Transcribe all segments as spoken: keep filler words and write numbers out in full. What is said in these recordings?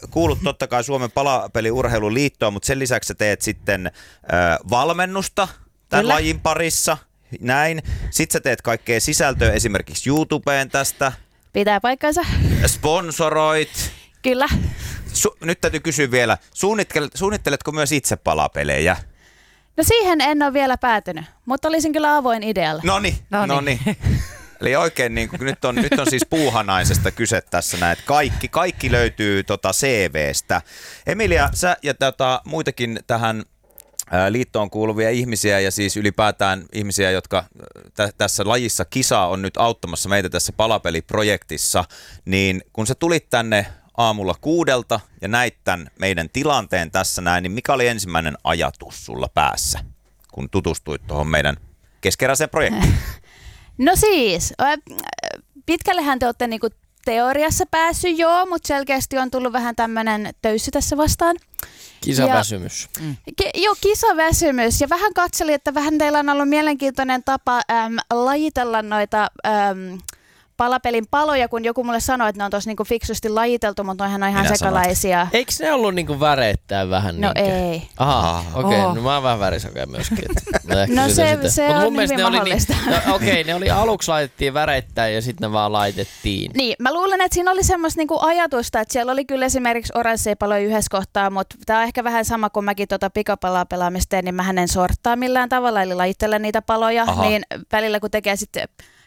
kuulut totta kai Suomen Palapeliurheiluliittoon, mutta sen lisäksi sä teet sitten äh, valmennusta tämän Kyllä. lajin parissa. Näin. Sitten sä teet kaikkea sisältöä esimerkiksi YouTubeen tästä. Pitää paikkansa. Sponsoroit. Kyllä. Su- nyt täytyy kysyä vielä, suunnittelet, suunnitteletko myös itse palapelejä? No siihen en ole vielä päätynyt, mutta olisin kyllä avoin idealle. Noniin, noniin. Eli oikein niin kuin, nyt, on, nyt on siis puuhanaisesta kyse tässä näin, että kaikki, kaikki löytyy tota C V:stä. Emilia, sä ja tota, muitakin tähän liittoon kuuluvia ihmisiä ja siis ylipäätään ihmisiä, jotka tä- tässä lajissa kisaa on nyt auttamassa meitä tässä palapeliprojektissa, niin kun sä tulit tänne aamulla kuudelta ja näit tämän meidän tilanteen tässä näin, niin mikä oli ensimmäinen ajatus sulla päässä, kun tutustuit tuohon meidän keskeräiseen projektiin? No siis, pitkällehän te olette niinku teoriassa päässyt joo, mutta selkeästi on tullut vähän tämmöinen töyssy tässä vastaan. Kisaväsymys. Ja, mm. ki, joo, kisaväsymys. Ja vähän katselin, että vähän teillä on ollut mielenkiintoinen tapa äm, lajitella noita äm, palapelin paloja, kun joku mulle sanoi, että ne on tossa niinku fiksusti lajiteltu, mutta noihän on ihan Minä sekalaisia. Sanot. Eikö ne ollut niinku väreittäin vähän? No niinkö? ei. Aha, okei. Okay. Oh. No mä oon vähän värisokea myöskin. No se, se on hyvin mahdollista. Niin, no, okei, okay, ne oli aluksi laitettiin väreittäin ja sitten ne vaan laitettiin. Niin, mä luulen, että siinä oli semmoista niinku ajatusta, että siellä oli kyllä esimerkiksi oransseja paloja yhdessä kohtaa, mutta tää on ehkä vähän sama kuin mäkin tuota pikapalaa pelaamista teen, niin mähän en sorttaa millään tavalla, eli lajittelen niitä paloja, Aha. niin välillä kun tekee sitten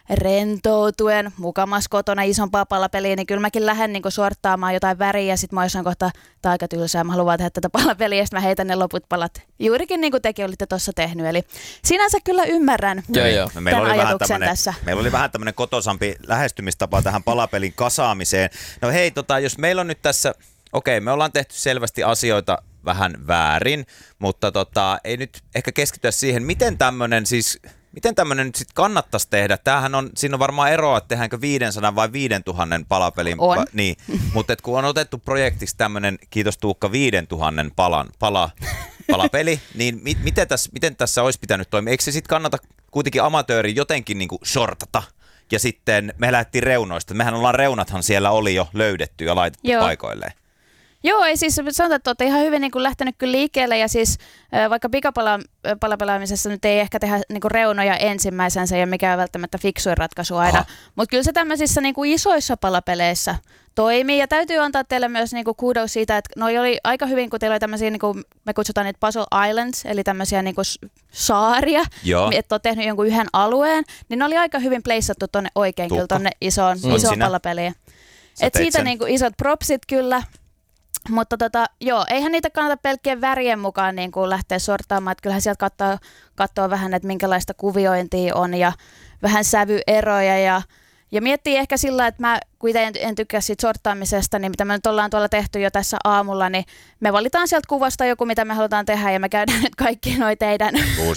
rentoutuen mukamas kotona isompaa palapeliä, niin kyllä mäkin lähden niin sorttaamaan jotain väriä ja sitten mä jossain kohtaa, tää on aika tylsää, mä haluan tehdä tätä palapeliä ja sitten mä heitän ne loput palat juurikin niin kuin tekin olitte tuossa tehnyt. Eli sinänsä kyllä ymmärrän joo, joo. tämän meillä oli ajatuksen tässä. Meillä oli vähän tämmöinen kotosampi lähestymistapa tähän palapelin kasaamiseen. No hei, tota, jos meillä on nyt tässä, okei, me ollaan tehty selvästi asioita vähän väärin, mutta tota, ei nyt ehkä keskityä siihen, miten tämmöinen siis... Miten tämmöinen nyt sitten kannattaisi tehdä? Tämähän on, siinä on varmaan eroa, että tehdäänkö viisisataa vai viisituhatta palapelin. On. Pa, niin, mutta kun on otettu projektiksi tämmöinen, kiitos Tuukka, viisituhatta palan, pala, palapeli, niin mi, miten, tässä, miten tässä olisi pitänyt toimia? Eikö se sitten kannata kuitenkin amatööri jotenkin niinku shortata? Ja sitten me lähdettiin reunoista. Mehän ollaan reunathan siellä oli jo löydetty ja laitettu Joo. paikoilleen. Joo, ei siis sanotaan, että olette ihan hyvin niin kuin lähtenyt kyllä liikkeelle ja siis vaikka pikapalapelaamisessa nyt ei ehkä tehdä niin kuin reunoja ensimmäisenä, se ei ole mikään välttämättä fiksuin ratkaisu aina, mutta kyllä se tämmöisissä niin kuin isoissa palapeleissä toimii ja täytyy antaa teille myös niin kuin kudos siitä, että noi oli aika hyvin, kun teillä oli tämmöisiä, niin kuin me kutsutaan niitä puzzle islands, eli tämmöisiä niin kuin saaria, Joo. että olet tehnyt jonkun yhden alueen, niin ne oli aika hyvin pleissattu tuonne oikein Tuukka. Kyllä tuonne isoon, mm. isoon palapeliin. Et siitä niin kuin isot propsit kyllä. Mutta tota, joo, eihän niitä kannata pelkkien värien mukaan niin kuin lähteä sortaamaan, että kyllähän sieltä katsoo, katsoo vähän, että minkälaista kuviointia on ja vähän sävyeroja ja, ja miettii ehkä sillä, että mä kuitenkin en, en tykkää siitä sortaamisesta, niin mitä me nyt ollaan tuolla tehty jo tässä aamulla, niin me valitaan sieltä kuvasta joku, mitä me halutaan tehdä ja me käydään nyt kaikki noi teidän,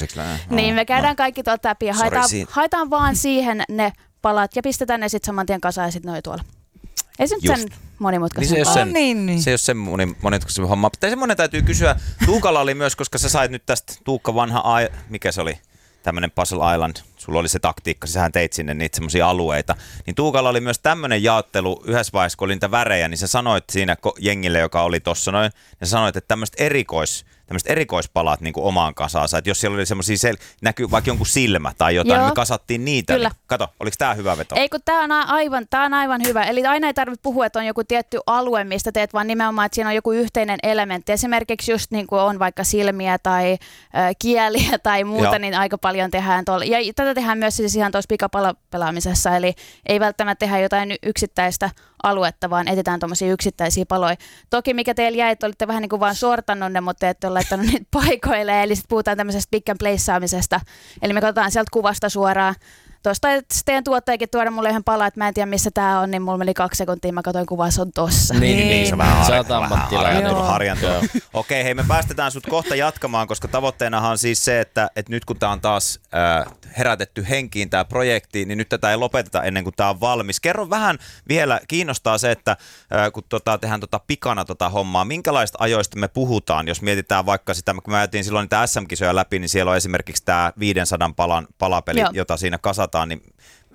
niin me käydään no. kaikki tuolta läpi ja haetaan, haetaan vaan siihen ne palat ja pistetään ne sitten saman tien kasaan ja sitten noi tuolla. Ei se nyt sen monimutkaisen. Niin se, oh, niin, niin. se ei ole sen monimutkaisen homma. Tai semmoinen täytyy kysyä. Tuukalla oli myös, koska sä sait nyt tästä Tuukka vanha, mikä se oli, tämmöinen Puzzle Island. Sulla oli se taktiikka, sähän teit sinne niitä semmoisia alueita. Niin Tuukalla oli myös tämmöinen jaottelu yhdessä vaiheessa, kun oli niitä värejä, niin sä sanoit siinä jengille, joka oli tossa noin, ja sanoit, että tämmöiset erikois, tämmöiset erikoispalat niin kuin omaan kasaansa. Että jos siellä oli semmoisia, sel- näkyy vaikka jonkun silmä tai jotain, Joo. niin me kasattiin niitä. Kyllä. Niin, kato, oliko tää hyvä veto? Ei kun tää on aivan, tää on aivan hyvä. Eli aina ei tarvitse puhua, että on joku tietty alue, mistä teet, vaan nimenomaan, että siinä on joku yhteinen elementti. Esimerkiksi just niin kuin on vaikka silmiä tai äh, kieliä tai muuta, Joo. niin aika paljon tehdään tuolla. Ja tätä tehdään myös siis ihan tuossa pikapalapelaamisessa, eli ei välttämättä tehdä jotain yksittäistä aluetta, vaan etsitään tuommoisia yksittäisiä paloja. Toki mikä teillä jäi, että olitte vähän niin kuin vaan sortannut ne, mutta ette ole laittanut niitä paikoille, eli sitten puhutaan tämmöisestä pick and placeaamisesta. Eli me katsotaan sieltä kuvasta suoraan. Tuosta teidän tuottajakin tuoda mulle yhden pala, että mä en tiedä missä tää on, niin mulla meni kaksi sekuntia, mä katsoin kuvaa, se on tossa. Niin, niin, niin se on vähän harjantunut. harjantunut. Okei, hei, me päästetään sut kohta jatkamaan, koska tavoitteenahan on siis se, että, että nyt kun tää on taas äh, herätetty henkiin tää projekti, niin nyt tätä ei lopeteta ennen kuin tää on valmis. Kerro vähän vielä, kiinnostaa se, että äh, kun tota, tehdään tota pikana tota hommaa, minkälaista ajoista me puhutaan, jos mietitään vaikka sitä, kun me ajatin silloin niitä S M-kisoja läpi, niin siellä on esimerkiksi tää viisisataa palan palapeli, Joo. jota siinä kasataan, niin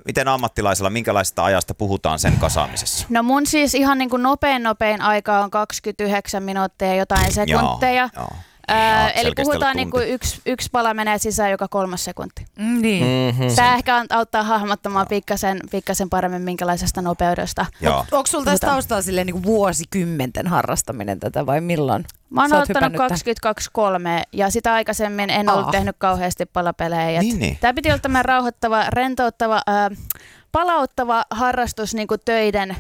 miten ammattilaisella, minkälaisesta ajasta puhutaan sen kasaamisessa? No mun siis ihan niin kuin nopein nopein aika on kaksikymmentäyhdeksän minuuttia ja jotain sekunteja. Joo, joo. Öö, Joo, eli puhutaan tunti. niin kuin yksi, yksi pala menee sisään joka kolmas sekunti. Mm, niin. Mm-hmm. Tämä ehkä auttaa hahmottamaan pikkasen, pikkasen paremmin minkälaisesta nopeudesta. Joo. Onko sulla tässä taustalla silleen niin kuin vuosikymmenten harrastaminen tätä vai milloin? Mä oon Sä oot ottanut hypännyt tämän? kaksikymmentäkaksi kolme ja sitä aikaisemmin en ollut Aa. tehnyt kauheasti palapelejä. Niin, niin. Tämä piti olla tämmöinen rauhoittava, rentouttava, äh, palauttava harrastus niin kuin töiden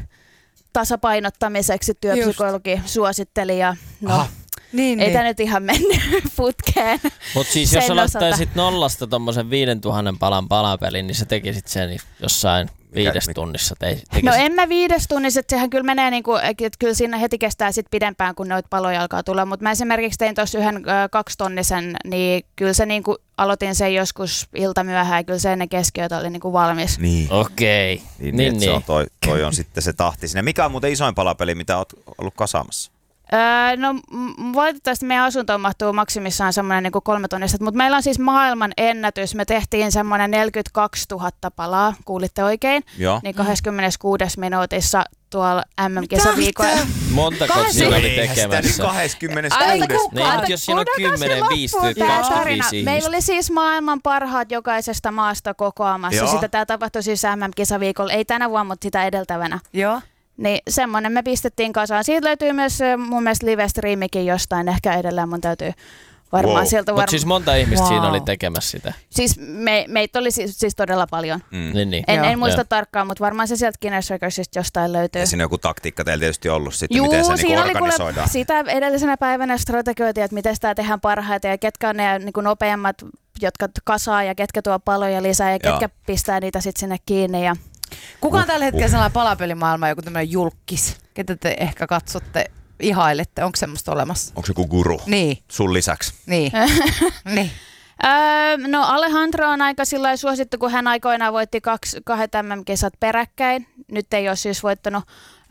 tasapainottamiseksi. Työpsykologi suositteli ja no, Aha. Niin, ei niin. tämä nyt ihan mennyt putkeen. Mutta siis sen jos sä osalta. laittaisit nollasta tommosen viidentuhannen palan palapelin, niin sä tekisit sen jossain viides mikä- tunnissa. Te, No tekisit. en mä viides tunnissa, että sehän kyllä menee, niin kuin, että kyllä siinä heti kestää sit pidempään, kun noita paloja alkaa tulla. Mutta mä esimerkiksi tein tuossa yhden ö, kaksitonnisen, niin kyllä se niin kuin, aloitin sen joskus iltamyöhään ja kyllä se ennen keskiötä oli niin kuin valmis. Niin. Okei. Niin, Niin, niin, se on niin. toi, toi on sitten se tahti sinne. Mikä on muuten isoin palapeli, mitä oot ollut kasaamassa? Öö, no m- valitettavasti meidän asuntoon mahtuu maksimissaan semmoinen niin kuin kolme tonnista, mutta meillä on siis maailman ennätys. Me tehtiin semmoinen neljäkymmentäkaksituhatta palaa, kuulitte oikein, Joo. niin kaksikymmentäkuudessa minuutissa tuolla M M-kisaviikolla. Montako siinä oli Eihän sitä nyt tekemässä? kahdeskymmeneskuudes. Niin, Ota- mutta jos siinä on kuunnelkaa se kymmenen, loppuun viisitoista, tää kaksikymmentäviisi tarina. Meillä ihmistä. oli siis maailman parhaat jokaisesta maasta kokoamassa. Joo. Sitä tämä tapahtui siis M M-kisaviikolla, ei tänä vuonna, mutta sitä edeltävänä. Joo. Niin semmoinen me pistettiin kasaan. Siitä löytyy myös ö, mun mielestä live-striimikin jostain, ehkä edelleen mun täytyy varmaan Wow. sieltä Mutta varmaan. siis monta ihmistä Wow. siinä oli tekemässä sitä. Siis me, meitä oli siis, siis todella paljon. Mm. Niin, niin. En, Joo. en muista Joo. tarkkaan, mutta varmaan se sieltä Guinness Recordsista jostain löytyy. Ja siinä on joku taktiikka teillä tietysti ollut sitten, Juu, miten se niinku siinä oli kuule organisoidaan. sitä edellisenä päivänä strategioitiin, että miten sitä tehdään parhaiten ja ketkä on ne niin kuin nopeammat, jotka kasaa ja ketkä tuo paloja lisää ja Joo. ketkä pistää niitä sitten sinne kiinni. Ja Kuka on tällä hetkellä sellainen palapelimaailma, joku tämmöinen julkkis, ketä te ehkä katsotte, ihailette? Onko semmoista olemassa? Onko joku guru Niin, sun lisäksi? niin. niin. Öö, no Alejandro on aika sillai suosittu, kun hän aikoinaan voitti kaksi, kahdet M M-kisat peräkkäin. Nyt ei ole siis voittanut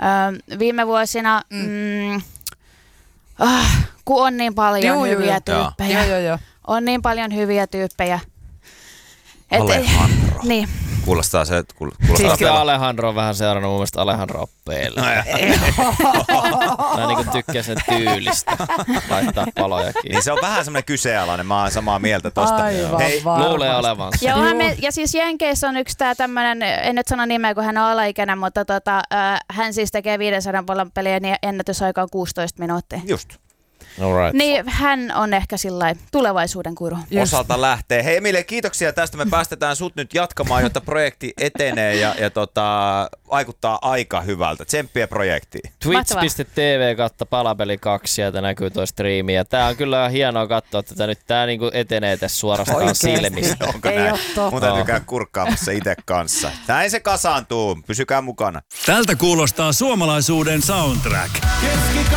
öö, viime vuosina. Mm. Mm, ah, kun on niin paljon Juu, juu, hyviä juu. tyyppejä. Joo, joo, joo. On niin paljon hyviä tyyppejä. Et, Alejandro. niin. Kuulostaa se, että kuul- kuulostaa Sitten pelaa. Alejandro on vähän seurannut mun mielestä Alejandro oppeille. Mä niinku tykkään sen tyylistä laittaa paloja kiinni. Niin se on vähän semmoinen kyseenalainen, mä oon samaa mieltä tosta. Aivan Hei, varmasti. Luulee olevansa. Ja, onhan Juu. me, ja siis Jenkeissä on yksi tää tämmönen, en nyt sano nimeä, kun hän on alaikäinen, mutta tota, äh, hän siis tekee viisisataa palan peliä, niin ennätysaika on kuusitoista minuuttia. just. Alright. Niin hän on ehkä sillai tulevaisuuden kuru. Osalta lähtee. Hei Emilia, kiitoksia tästä. Me päästetään sut nyt jatkamaan, jotta projekti etenee ja, ja tota, vaikuttaa aika hyvältä. Tsemppiä projektiin. Twitch piste tv kautta palapeli kaksi, sieltä näkyy toi striimi. Ja tää on kyllä hienoa katsoa tätä nyt. Tää niinku etenee tässä suorastaan Oikeesti. silmistä. Onko Ei näin? oo totta. Mun täytyy käydä kurkkaamassa itse kanssa. Näin se kasaantuu. Pysykää mukana. Tältä kuulostaa suomalaisuuden soundtrack.